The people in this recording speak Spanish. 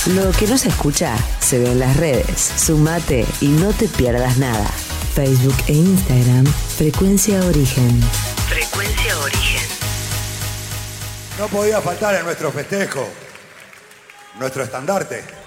Lo que no se escucha se ve en las redes. Sumate y no te pierdas nada. Facebook e Instagram, Frecuencia Origen. Frecuencia Origen. No podía faltar en nuestro festejo, nuestro estandarte.